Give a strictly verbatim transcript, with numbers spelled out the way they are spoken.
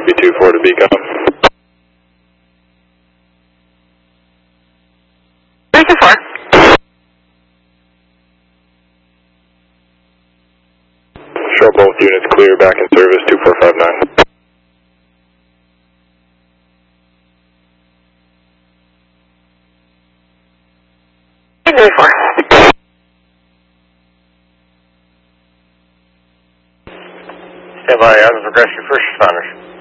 B two four to Beacon. three two four. Show both units clear, back in service, two four five nine. three three four. Stand by, items of rescue first responders.